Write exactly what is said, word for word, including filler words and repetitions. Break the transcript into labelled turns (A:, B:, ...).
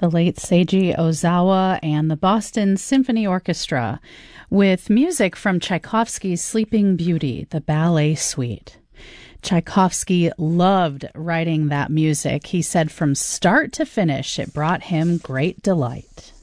A: the late Seiji Ozawa and the Boston Symphony Orchestra, with music from Tchaikovsky's Sleeping Beauty, the ballet suite. Tchaikovsky loved writing that music. He said from start to finish, it brought him great delight.